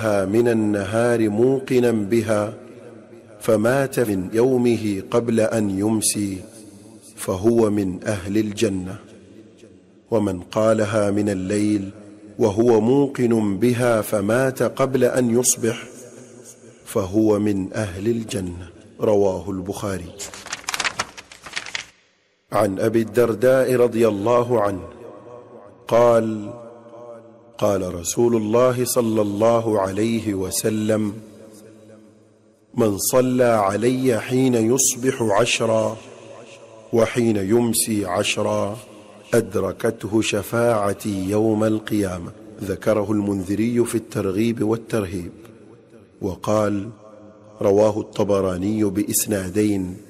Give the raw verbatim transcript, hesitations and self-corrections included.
قامها من النهار موقنا بها فمات من يومه قبل أن يمسي فهو من أهل الجنة. ومن قالها من الليل وهو موقن بها فمات قبل أن يصبح فهو من أهل الجنة. رواه البخاري. عن أبي الدرداء رضي الله عنه قال: قال رسول الله صلى الله عليه وسلم: من صلى علي حين يصبح عشرا وحين يمسي عشرا أدركته شفاعتي يوم القيامة. ذكره المنذري في الترغيب والترهيب، وقال: رواه الطبراني بإسنادين